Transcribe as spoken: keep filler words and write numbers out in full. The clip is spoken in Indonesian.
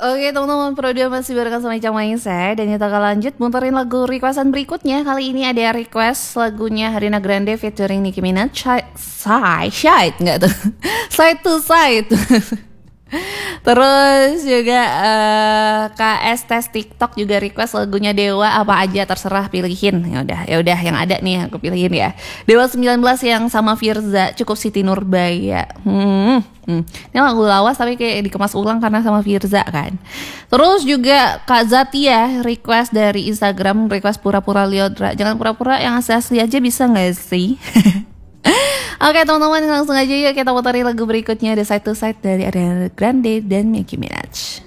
Oke teman-teman, Pro dua masih barengan sama Ica Maisa. Dan kita akan lanjut muterin lagu requestan berikutnya. Kali ini ada request lagunya Ariana Grande featuring Nicki Minaj. Side, side, nggak tuh? Side to side. Terus juga uh, K S tes TikTok juga request lagunya Dewa, apa aja terserah pilihin. Ya udah, ya udah yang ada nih aku pilihin ya. Dewa sembilan belas yang sama Firza, cukup Siti Nurbaya. Hmm, hmm. Ini lagu lawas tapi kayak dikemas ulang karena sama Firza kan. Terus juga Kak Zatia request dari Instagram, request pura-pura Liodra. Jangan pura-pura, yang asli-asli aja bisa nggak sih? Oke teman-teman, langsung aja yuk kita puterin lagu berikutnya, The Side to Side dari Ariana Grande dan Nicki Minaj.